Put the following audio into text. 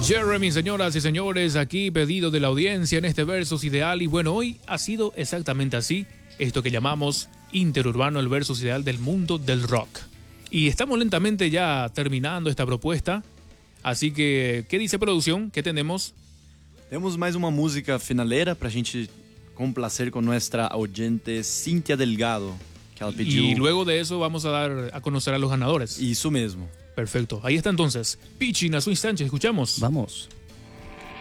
Jeremy, señoras y señores, aquí pedido de la audiencia en este Versus Ideal. Y bueno, hoy ha sido exactamente así, esto que llamamos interurbano, el versus ideal del mundo del rock. Y estamos lentamente ya terminando esta propuesta. Así que, ¿qué dice producción? ¿Qué tenemos? Temos mais uma música finaleira pra gente complacer com nossa audiente Cíntia Delgado, que ela pediu. Y luego de eso vamos a dar a conocer a los ganadores. Isso mesmo. Perfecto. Ahí está entonces. Pichi, a su instancia, escuchamos. Vamos.